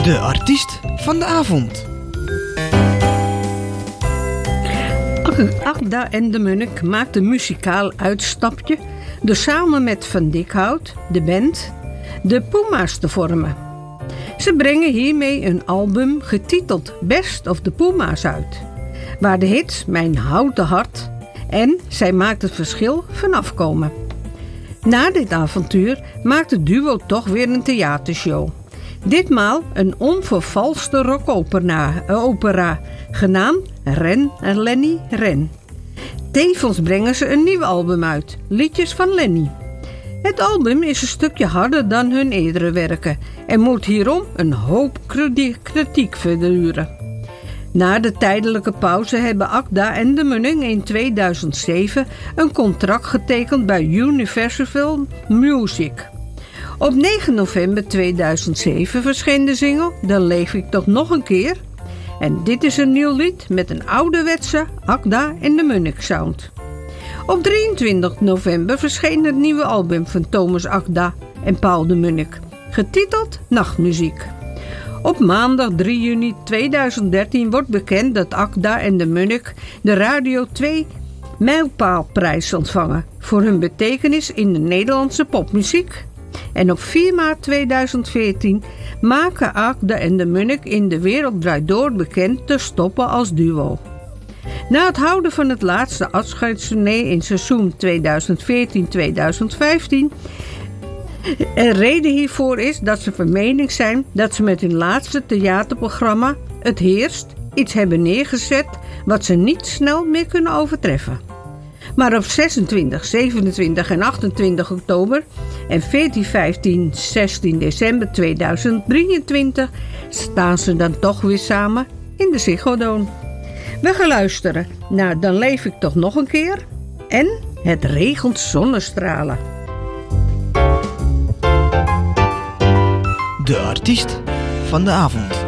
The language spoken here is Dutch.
De artiest van de avond. Agda en de Munnik maakt een muzikaal uitstapje door samen met Van Dikhout, de band, de Puma's te vormen. Ze brengen hiermee een album getiteld Best of the Puma's uit, waar de hits Mijn Houten Hart en Zij Maakt het Verschil vanaf komen. Na dit avontuur maakt het duo toch weer een theatershow. Ditmaal een onvervalste rockopera, genaamd Ren en Lenny Ren. Tevens brengen ze een nieuw album uit, Liedjes van Lenny. Het album is een stukje harder dan hun eerdere werken en moet hierom een hoop kritiek verduren. Na de tijdelijke pauze hebben Agda en de Munnik in 2007 een contract getekend bij Universal Music. Op 9 november 2007 verscheen de single Dan Leef ik toch nog een keer. En dit is een nieuw lied met een ouderwetse Agda en de Munnik sound. Op 23 november verscheen het nieuwe album van Thomas Agda en Paul de Munnik, getiteld Nachtmuziek. Op maandag 3 juni 2013 wordt bekend dat Agda en de Munnik de Radio 2 Mijlpaalprijs ontvangen voor hun betekenis in de Nederlandse popmuziek. En op 4 maart 2014 maken Agda en de Munnik in De Wereld Draait Door bekend te stoppen als duo. Na het houden van het laatste afscheidstournee in seizoen 2014-2015... een reden hiervoor is dat ze van mening zijn dat ze met hun laatste theaterprogramma Het Heerst iets hebben neergezet wat ze niet snel meer kunnen overtreffen. Maar op 26, 27 en 28 oktober en 14, 15, 16 december 2023 staan ze dan toch weer samen in de Ziggo Dome. We gaan luisteren naar Dan Leef ik toch nog een keer en Het regent zonnestralen. De artiest van de avond.